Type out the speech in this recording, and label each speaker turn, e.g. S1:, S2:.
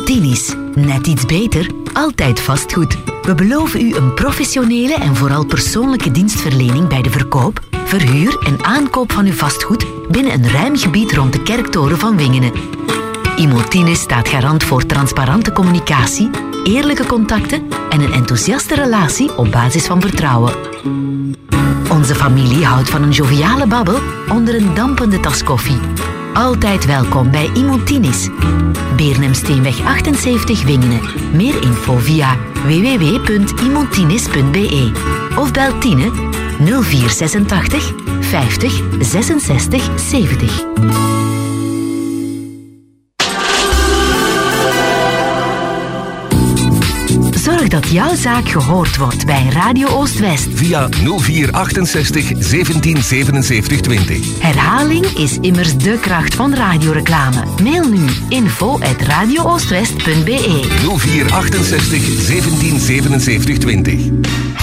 S1: Imotinis. Net iets beter, altijd vastgoed. We beloven u een professionele en vooral persoonlijke dienstverlening bij de verkoop, verhuur en aankoop van uw vastgoed binnen een ruim gebied rond de kerktoren van Wingene. Imotinis staat garant voor transparante communicatie, eerlijke contacten en een enthousiaste relatie op basis van vertrouwen. Onze familie houdt van een joviale babbel onder een dampende tas koffie. Altijd welkom bij Imotinis. Beernemsteenweg 78 Wingene. Meer info via www.imotinis.be of bel Tine 0486 50 66 70. Zorg dat jouw zaak gehoord wordt bij Radio Oost-West.
S2: Via 0468 17 77 20.
S1: Herhaling is immers de kracht van radioreclame. Mail nu info@radiooostwest.be
S2: 0468 17 77 20.